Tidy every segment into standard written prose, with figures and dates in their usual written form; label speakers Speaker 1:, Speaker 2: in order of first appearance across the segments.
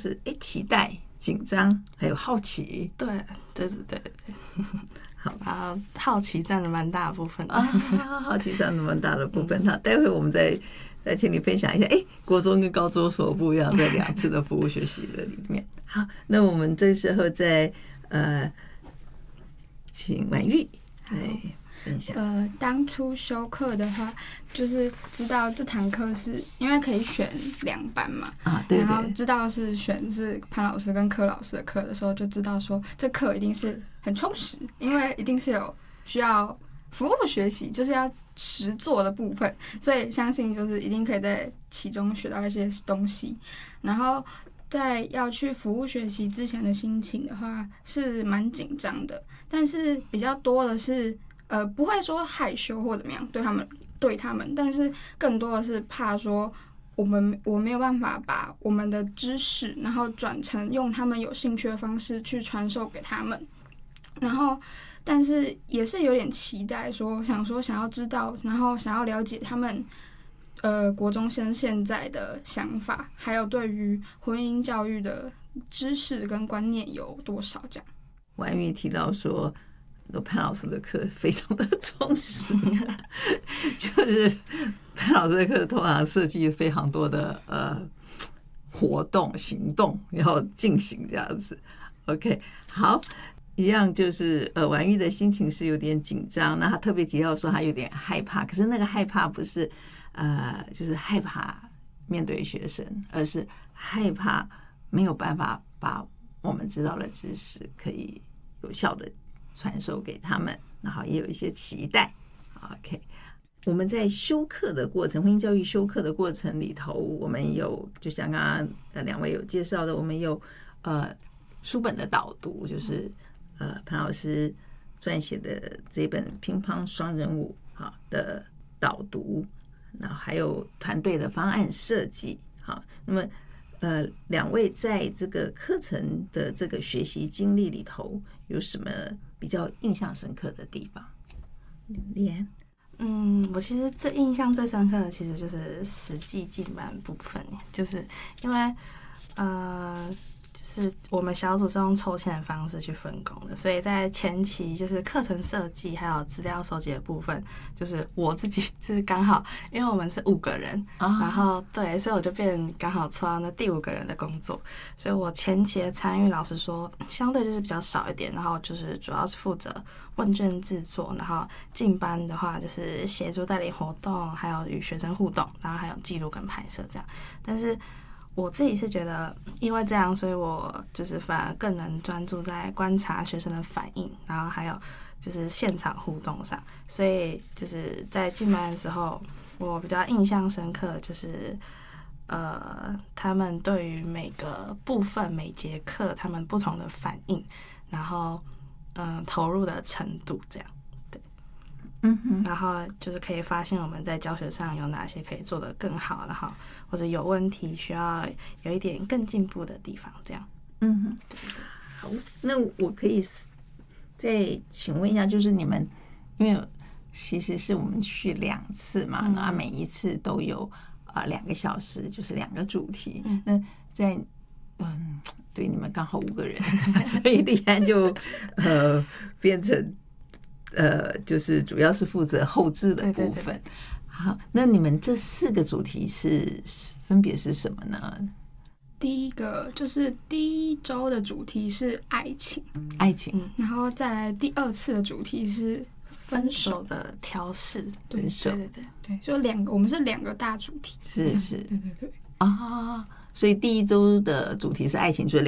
Speaker 1: 就是期待、紧张，还有好奇。
Speaker 2: 对。好，好奇占了蛮大的部分
Speaker 1: 好奇占了蛮大的部分。那待会我们再请你分享一下，国中跟高中所不一样，在2次的服务学习的里面。好，那我们这时候再请婉玉来分享。
Speaker 3: 当初修课的话，就是知道这堂课是因为可以选2班嘛，
Speaker 1: 对，
Speaker 3: 然后知道是潘老师跟柯老师的课的时候，就知道说这课一定是很充实，因为一定是有需要服务学习，就是要实作的部分，所以相信就是一定可以在其中学到一些东西。然后在要去服务学习之前的心情的话，是蛮紧张的，但是比较多的是不会说害羞或怎么样对他们，但是更多的是怕说我没有办法把我们的知识，然后转成用他们有兴趣的方式去传授给他们。然后但是也是有点期待想要知道，然后想要了解他们国中生现在的想法，还有对于婚姻教育的知识跟观念有多少这样。
Speaker 1: 婉玉提到说潘老师的课非常的充实，就是潘老师的课通常设计非常多的活动行动要进行这样子。 OK， 好，一样就是婉玉的心情是有点紧张，那他特别提到说他有点害怕，可是那个害怕不是就是害怕面对学生，而是害怕没有办法把我们知道的知识可以有效的传授给他们，然后也有一些期待。 OK， 我们在修课的过程，婚姻教育修课的过程里头，我们有就像刚刚2位有介绍的，我们有书本的导读，就是潘老师撰写的这本乒乓双人舞的导读，然后还有团队的方案设计。好，那么2位在这个课程的这个学习经历里头有什么比较印象深刻的地方？丽安。
Speaker 2: 我其实印象最深刻的其实就是实际进班部分，就是因为就是我们小组是用抽签的方式去分工的，所以在前期就是课程设计还有资料收集的部分，就是我自己是刚好，因为我们是5个人，然后对，所以我就刚好抽到那第5个人的工作，所以我前期的参与老实说相对就是比较少一点，然后就是主要是负责问卷制作，然后进班的话就是协助带领活动，还有与学生互动，然后还有记录跟拍摄这样。但是我自己是觉得因为这样，所以我就是反而更能专注在观察学生的反应，然后还有就是现场互动上，所以就是在进班的时候我比较印象深刻就是他们对于每个部分每节课他们不同的反应，然后投入的程度这样。对，然后就是可以发现我们在教学上有哪些可以做得更好，然后或者有问题需要有一点更进步的地方这样。
Speaker 1: 好，那我可以再请问一下，就是你们因为其实是我们去2次嘛，那每一次都有2个小时，就是2个主题。那在对，你们刚好5个人，所以丽安就变成就是主要是负责后制的部分。对。好，那你们这4个主题分别是什么呢？
Speaker 3: 第一个就是第1周的主题是爱情，然后再来第2次的主题是分手
Speaker 2: 的调试。
Speaker 1: 分手，
Speaker 3: 对，就我们是2个大主题。
Speaker 1: 是，
Speaker 3: 对
Speaker 1: 所以第1周的主题是爱情，就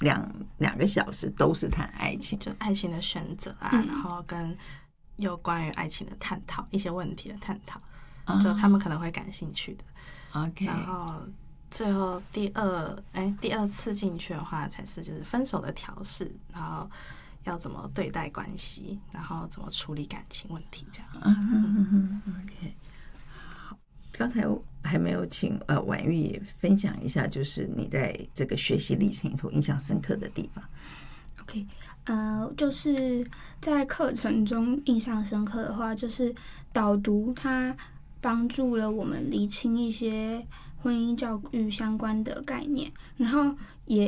Speaker 1: 2个小时都是谈爱情，
Speaker 2: 就爱情的选择啊，然后跟有关于爱情的探讨，一些问题的探讨，就他们可能会感兴趣的。
Speaker 1: OK，
Speaker 2: 然后最后第二次进去的话，才是就是分手的调试，然后要怎么对待关系，然后怎么处理感情问题这样。
Speaker 1: OK， 好，刚才还没有请婉玉也分享一下，就是你在这个学习历程里头印象深刻的地方。
Speaker 3: OK， 就是在课程中印象深刻的话，就是导读它帮助了我们厘清一些婚姻教育相关的概念，然后也